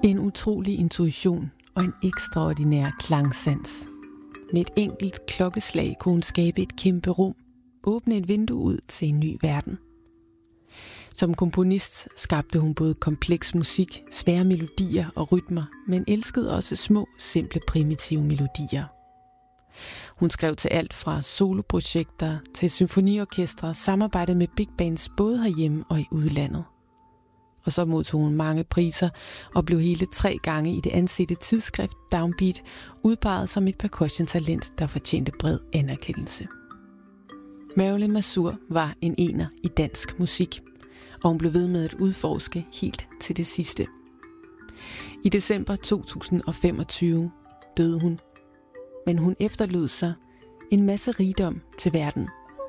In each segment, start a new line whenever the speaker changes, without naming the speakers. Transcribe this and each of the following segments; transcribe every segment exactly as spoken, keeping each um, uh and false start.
En utrolig intuition og en ekstraordinær klangsans. Med et enkelt klokkeslag kunne hun skabe et kæmpe rum, åbne et vindue ud til en ny verden. Som komponist skabte hun både kompleks musik, svære melodier og rytmer, men elskede også små, simple, primitive melodier. Hun skrev til alt fra soloprojekter til symfoniorkestre, samarbejdede med big bands både herhjemme og i udlandet. Og så modtog hun mange priser og blev hele tre gange i det ansete tidsskrift Downbeat udpeget som et percussion-talent, der fortjente bred anerkendelse. Marilyn Mazur var en ener i dansk musik, og hun blev ved med at udforske helt til det sidste. I december to tusind og femogtyve døde hun, men hun efterlod sig en masse rigdom til verden.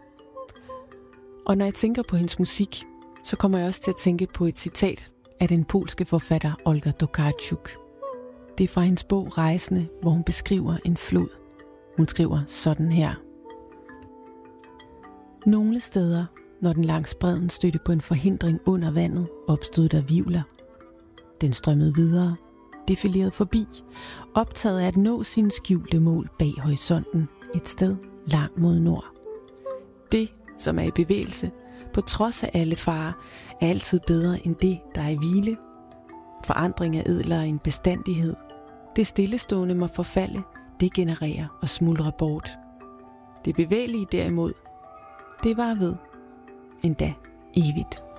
Og når jeg tænker på hendes musik, så kommer jeg også til at tænke på et citat af den polske forfatter Olga Tokarczuk. Det er fra hendes bog Rejsende, hvor hun beskriver en flod. Hun skriver sådan her. Nogle steder, når den langs bredden stødte på en forhindring under vandet, opstod der hvirvler. Den strømmede videre, defilerede forbi, optaget af at nå sine skjulte mål bag horisonten, et sted langt mod nord. Det, som er i bevægelse, på trods af alle farer, er altid bedre end det, der er i hvile. Forandring er edlere end bestandighed. Det stillestående må forfalde, degenerere og smuldre bort. Det bevægelige derimod, det var ved, endda evigt.